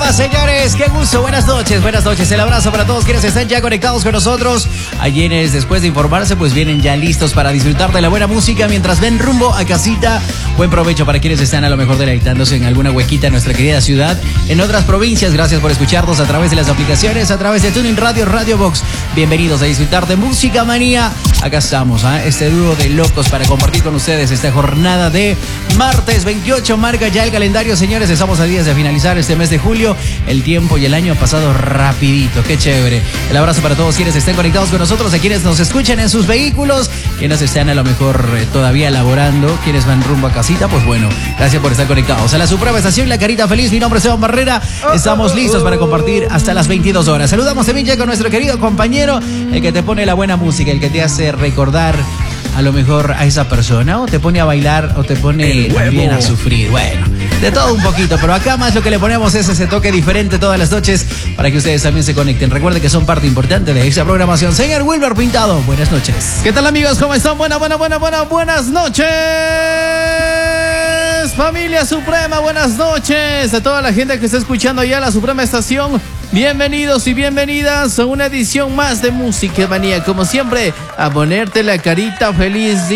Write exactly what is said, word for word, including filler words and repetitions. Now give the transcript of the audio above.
Damas, señores, qué gusto, buenas noches, buenas noches. El abrazo para todos quienes están ya conectados con nosotros. A quienes después de informarse pues vienen ya listos para disfrutar de la buena música mientras ven rumbo a casita. Buen provecho para quienes están a lo mejor deleitándose en alguna huequita en nuestra querida ciudad, en otras provincias. Gracias por escucharnos a través de las aplicaciones, a través de Tuning Radio, Radio Box. Bienvenidos a disfrutar de Música Manía. Acá estamos, ¿eh? Este dúo de locos para compartir con ustedes esta jornada de martes veintiocho. Marca ya el calendario, señores. Estamos a días de finalizar este mes de julio. El tiempo y el año ha pasado rapidito. Qué chévere. El abrazo para todos quienes estén conectados con nosotros, a quienes nos escuchan en sus vehículos, quienes están a lo mejor eh, todavía laborando, quienes van rumbo a casita. Pues bueno, gracias por estar conectados a la Suprema Estación La Carita Feliz. Mi nombre es Esteban Barrera. Estamos listos para compartir hasta las veintidós horas. Saludamos también ya con nuestro querido compañero, el que te pone la buena música, el que te hace recordar a lo mejor a esa persona, o te pone a bailar, o te pone también a sufrir. Bueno, de todo un poquito, pero acá más lo que le ponemos es ese toque diferente todas las noches para que ustedes también se conecten. Recuerden que son parte importante de esa programación. Señor Wilber Pintado, buenas noches. ¿Qué tal, amigos? ¿Cómo están? Buenas, buenas, buenas, buenas, buenas noches. Familia Suprema, buenas noches. A toda la gente que está escuchando ya la Suprema Estación, bienvenidos y bienvenidas a una edición más de Música Manía. Como siempre, a ponerte la carita feliz.